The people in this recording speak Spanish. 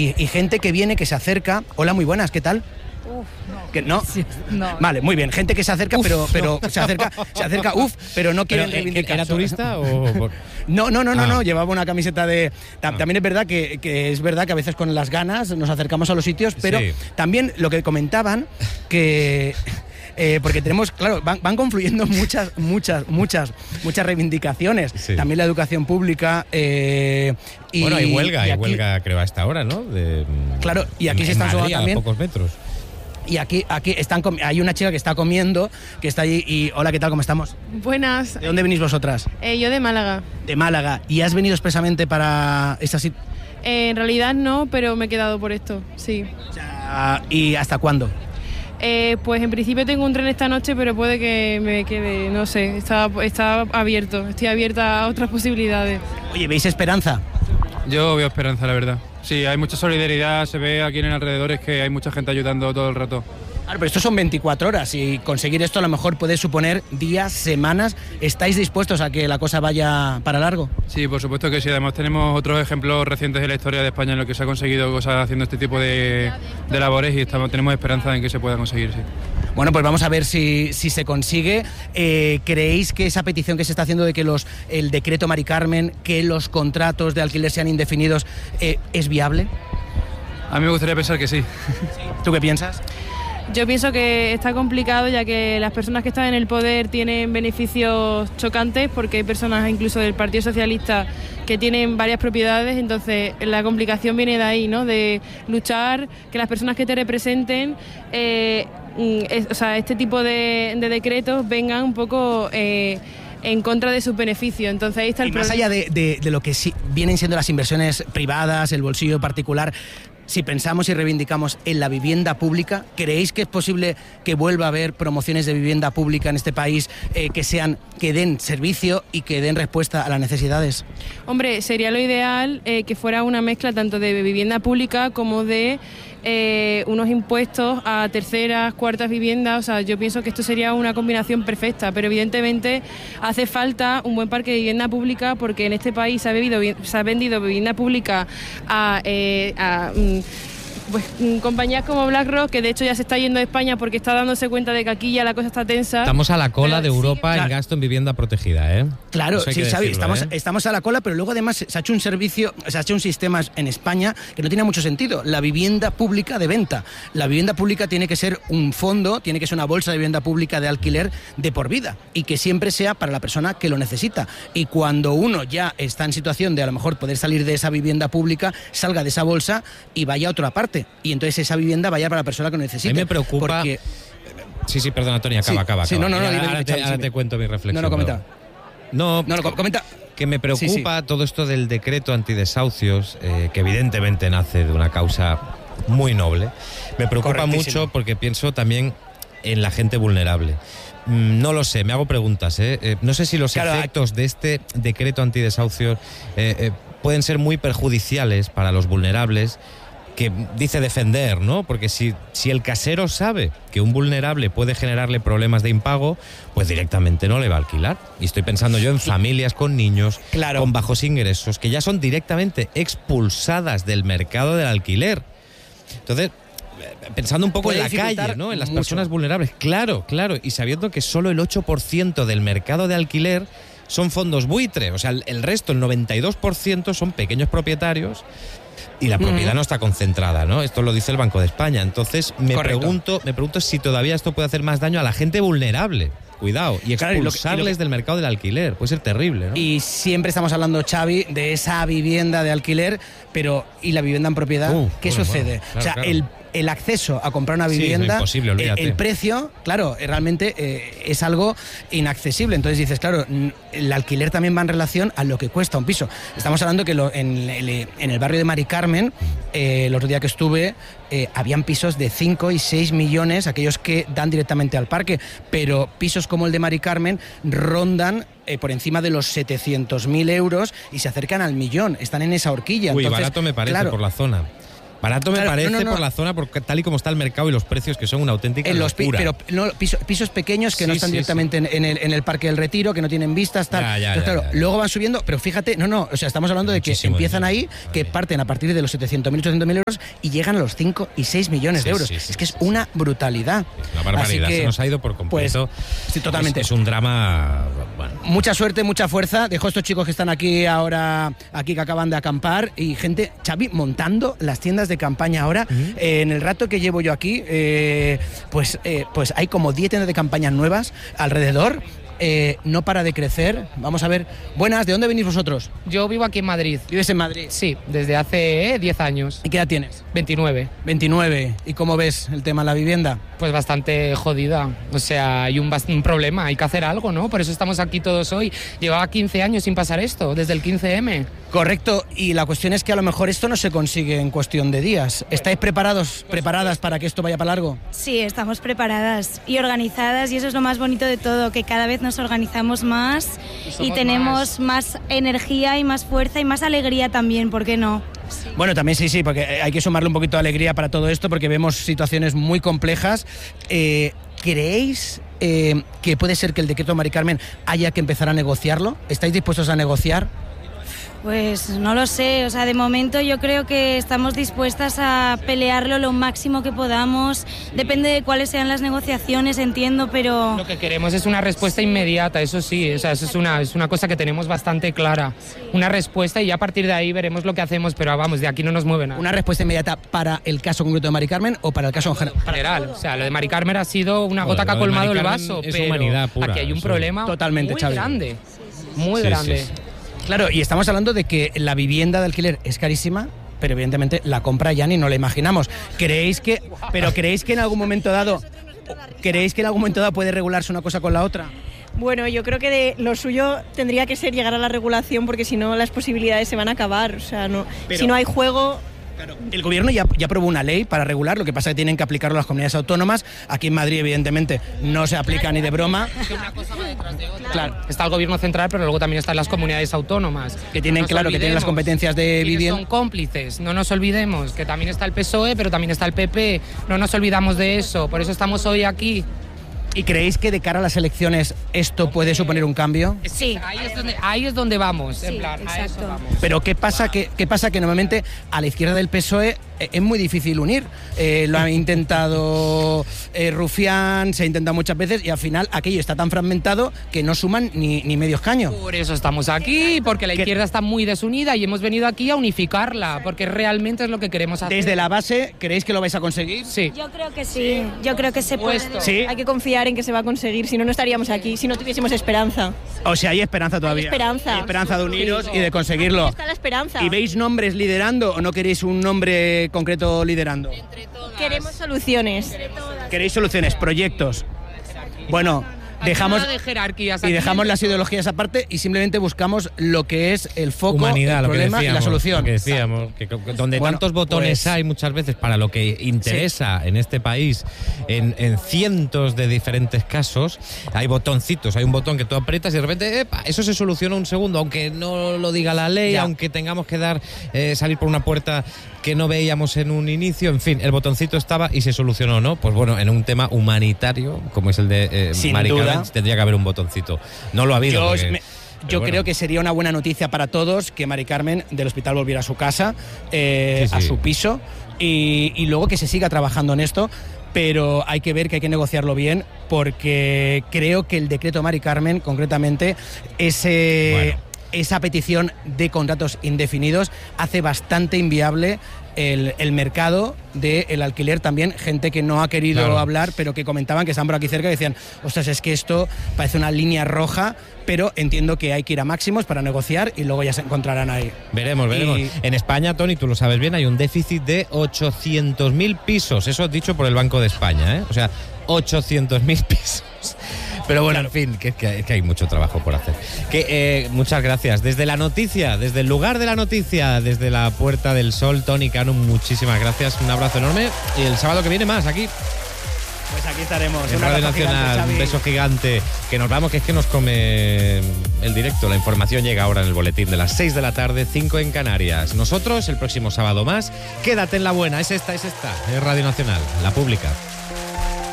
y gente que viene, que se acerca. Hola, muy buenas, ¿qué tal? Uf, no. ¿Que no? Sí, no. Vale, muy bien. Gente que se acerca, pero se acerca, pero no quieren reivindicar. ¿Era turista o...? No. Llevaba una camiseta de... También es verdad que es verdad que a veces con las ganas nos acercamos a los sitios, pero también lo que comentaban que... porque tenemos, claro, van confluyendo muchas reivindicaciones. Sí. También la educación pública. Bueno, hay huelga creo a esta hora, ¿no? Claro, y aquí se están sumando también. A pocos metros. Y aquí hay una chica que está comiendo, que está allí y... Hola, ¿qué tal? ¿Cómo estamos? Buenas. ¿De dónde venís vosotras? Yo de Málaga. De Málaga. ¿Y has venido expresamente para esta situación? En realidad no, pero me he quedado por esto, sí. O sea, ¿y hasta cuándo? Pues en principio tengo un tren esta noche, pero puede que me quede, no sé, está abierto, estoy abierta a otras posibilidades. Oye, ¿veis esperanza? Yo veo esperanza, la verdad. Sí, hay mucha solidaridad, se ve aquí en el alrededor, es que hay mucha gente ayudando todo el rato. Claro, pero esto son 24 horas y conseguir esto a lo mejor puede suponer días, semanas. ¿Estáis dispuestos a que la cosa vaya para largo? Sí, por supuesto que sí. Además tenemos otros ejemplos recientes de la historia de España en los que se ha conseguido cosas haciendo este tipo de labores y tenemos esperanza en que se pueda conseguir, sí. Bueno, pues vamos a ver si se consigue. ¿Creéis que esa petición que se está haciendo de que el decreto Mari Carmen, que los contratos de alquiler sean indefinidos, es viable? A mí me gustaría pensar que sí. ¿Tú qué piensas? Yo pienso que está complicado, ya que las personas que están en el poder tienen beneficios chocantes, porque hay personas incluso del Partido Socialista que tienen varias propiedades, entonces la complicación viene de ahí, ¿no? De luchar, que las personas que te representen, este tipo de decretos vengan un poco en contra de sus beneficios. Entonces ahí está el problema. Más allá de lo que vienen siendo las inversiones privadas, el bolsillo particular, si pensamos y reivindicamos en la vivienda pública, ¿creéis que es posible que vuelva a haber promociones de vivienda pública en este país que den servicio y que den respuesta a las necesidades? Hombre, sería lo ideal que fuera una mezcla tanto de vivienda pública como de unos impuestos a terceras, cuartas viviendas. O sea, yo pienso que esto sería una combinación perfecta, pero evidentemente hace falta un buen parque de vivienda pública, porque en este país se ha vendido vivienda pública a compañías como BlackRock, que de hecho ya se está yendo de España porque está dándose cuenta de que aquí ya la cosa está tensa. Estamos a la cola de Europa en gasto en vivienda protegida, ¿eh? Claro, sí, Xavi, estamos a la cola, pero luego además se ha hecho un sistema en España que no tiene mucho sentido. La vivienda pública de venta. La vivienda pública tiene que ser un fondo, tiene que ser una bolsa de vivienda pública de alquiler de por vida y que siempre sea para la persona que lo necesita. Y cuando uno ya está en situación de a lo mejor poder salir de esa vivienda pública, salga de esa bolsa y vaya a otra parte. Y entonces esa vivienda vaya para la persona que lo necesita. A mí me preocupa... Porque... Sí, perdona, Tony, acaba. Sí, ahora te cuento mi reflexión. Comenta. Comenta. Que me preocupa todo esto del decreto antidesahucios, que evidentemente nace de una causa muy noble. Me preocupa mucho porque pienso también en la gente vulnerable. No lo sé, me hago preguntas. No sé si los efectos de este decreto antidesahucios pueden ser muy perjudiciales para los vulnerables, que dice defender, ¿no? Porque si el casero sabe que un vulnerable puede generarle problemas de impago, pues directamente no le va a alquilar. Y estoy pensando yo en familias con niños, con bajos ingresos, que ya son directamente expulsadas del mercado del alquiler. Entonces, pensando un poco en la calle, ¿no? En las personas vulnerables. Claro. Y sabiendo que solo el 8% del mercado de alquiler son fondos buitre. O sea, el resto, el 92%, son pequeños propietarios. Y la propiedad no está concentrada, ¿no? Esto lo dice el Banco de España. Entonces me pregunto si todavía esto puede hacer más daño a la gente vulnerable. Cuidado, y expulsarles del mercado del alquiler. Puede ser terrible, ¿no? Y siempre estamos hablando, Xavi, de esa vivienda de alquiler, pero ¿y la vivienda en propiedad? ¿Qué sucede? Claro, el acceso a comprar una vivienda, es imposible, el precio, claro, realmente es algo inaccesible. Entonces dices, claro, el alquiler también va en relación a lo que cuesta un piso. Estamos hablando que en el barrio de Mari Carmen, el otro día que estuve, habían pisos de 5 y 6 millones, aquellos que dan directamente al parque, pero pisos como el de Mari Carmen rondan por encima de los 700.000 euros y se acercan al millón, están en esa horquilla. Entonces, barato me parece, por la zona. Barato me parece por la zona, porque tal y como está el mercado y los precios, que son una auténtica locura. Pero no, pisos pequeños que no están directamente en el Parque del Retiro, que no tienen vistas, tal. Claro, luego van subiendo, pero fíjate, o sea, estamos hablando de que empiezan ahí, que parten a partir de los 700.000, 800.000 euros y llegan a los 5 y 6 millones de euros. Es que es una brutalidad. Una barbaridad, se nos ha ido por completo. Pues, sí, totalmente. Es un drama. Bueno. Mucha suerte, mucha fuerza. Dejo a estos chicos que están aquí ahora, que acaban de acampar, y gente, Xavi, montando las tiendas de campaña ahora. En el rato que llevo yo aquí, pues hay como 10 tiendas de campaña nuevas alrededor. No para de crecer. Vamos a ver. Buenas, ¿de dónde venís vosotros? Yo vivo aquí en Madrid. ¿Vives en Madrid? Sí, desde hace 10 años. ¿Y qué edad tienes? 29. 29. ¿Y cómo ves el tema de la vivienda? Pues bastante jodida. O sea, hay un problema, hay que hacer algo, ¿no? Por eso estamos aquí todos hoy. Llevaba 15 años sin pasar esto, desde el 15M. Correcto, y la cuestión es que a lo mejor esto no se consigue en cuestión de días. ¿Estáis preparadas para que esto vaya para largo? Sí, estamos preparadas y organizadas, y eso es lo más bonito de todo, que cada vez nos organizamos más y tenemos más energía y más fuerza y más alegría también, ¿por qué no? Sí. Bueno, también sí, porque hay que sumarle un poquito de alegría para todo esto, porque vemos situaciones muy complejas. ¿Creéis que puede ser que el decreto Mari Carmen haya que empezar a negociarlo? ¿Estáis dispuestos a negociar? Pues no lo sé, o sea, de momento yo creo que estamos dispuestas a pelearlo lo máximo que podamos, depende de cuáles sean las negociaciones, entiendo, pero... Lo que queremos es una respuesta inmediata, eso sí, o sea, eso es una cosa que tenemos bastante clara, una respuesta, y ya a partir de ahí veremos lo que hacemos, pero vamos, de aquí no nos mueve nada. ¿Una respuesta inmediata para el caso concreto de Mari Carmen o para el caso en general? O sea, lo de Mari Carmen ha sido una gota que ha colmado el vaso, pero humanidad pura, aquí hay un problema totalmente, muy Xavi. Grande, muy grande. Sí. Claro, y estamos hablando de que la vivienda de alquiler es carísima, pero evidentemente la compra ya ni no la imaginamos. ¿Creéis que en algún momento dado puede regularse una cosa con la otra? Bueno, yo creo que lo suyo tendría que ser llegar a la regulación, porque si no las posibilidades se van a acabar. O sea, si no hay juego... Claro, el gobierno ya aprobó una ley para regular, lo que pasa es que tienen que aplicarlo las comunidades autónomas. Aquí en Madrid, evidentemente, no se aplica ni de broma. Una cosa va detrás de otra. Claro, está el gobierno central, pero luego también están las comunidades autónomas. Que tienen, que tienen las competencias de vivienda. Son cómplices, no nos olvidemos, que también está el PSOE, pero también está el PP. No nos olvidamos de eso, por eso estamos hoy aquí. ¿Y creéis que de cara a las elecciones esto puede suponer un cambio? Sí. Ahí es donde vamos, sí, en plan, exacto. a eso vamos. Pero ¿qué pasa que normalmente a la izquierda del PSOE es muy difícil unir? Lo ha intentado Rufián, se ha intentado muchas veces, y al final aquello está tan fragmentado que no suman ni medio escaño. Por eso estamos aquí, porque la izquierda está muy desunida y hemos venido aquí a unificarla, porque realmente es lo que queremos hacer. Desde la base, ¿creéis que lo vais a conseguir? Sí. Yo creo que sí, yo creo que se puede. ¿Sí? Hay que confiar en que se va a conseguir, si no, no estaríamos aquí, si no tuviésemos esperanza. O sea, hay esperanza todavía. Hay esperanza de uniros y de conseguirlo. Ahí está la esperanza. ¿Y veis nombres liderando o no queréis un nombre concreto liderando? Queremos soluciones. ¿Queréis soluciones, proyectos? Bueno, dejamos de jerarquías y dejamos las ideologías aparte y simplemente buscamos lo que es el foco, humanidad, el problema y la solución. Lo que decíamos, que donde tantos botones hay muchas veces para lo que interesa en este país, en cientos de diferentes casos, hay botoncitos, hay un botón que tú aprietas y de repente eso se soluciona un segundo, aunque no lo diga la ley, aunque tengamos que salir por una puerta que no veíamos en un inicio, en fin, el botoncito estaba y se solucionó, ¿no? Pues bueno, en un tema humanitario, como es el de Mari Carmen, tendría que haber un botoncito. No lo ha habido. Yo creo que sería una buena noticia para todos que Mari Carmen del hospital volviera a su casa, a su piso, y luego que se siga trabajando en esto. Pero hay que ver que hay que negociarlo bien, porque creo que el decreto Mari Carmen, concretamente, esa petición de contratos indefinidos hace bastante inviable el mercado del alquiler también. Gente que no ha querido hablar, pero que comentaban, que están por aquí cerca, y decían, ostras, es que esto parece una línea roja, pero entiendo que hay que ir a máximos para negociar y luego ya se encontrarán ahí. Veremos. En España, Tony, tú lo sabes bien, hay un déficit de 800.000 pisos, eso dicho por el Banco de España, ¿eh? O sea, 800.000 pisos. Pero bueno, en fin, que hay mucho trabajo por hacer. Muchas gracias. Desde la noticia, desde el lugar de la noticia, desde la Puerta del Sol, Tony Cano, muchísimas gracias. Un abrazo enorme. Y el sábado que viene más aquí. Pues aquí estaremos. En Radio Nacional, un beso gigante. Que nos vamos, que es que nos come el directo. La información llega ahora en el boletín de las 6 de la tarde, 5 en Canarias. Nosotros, el próximo sábado más. Quédate en la buena, es esta. Es Radio Nacional, la pública.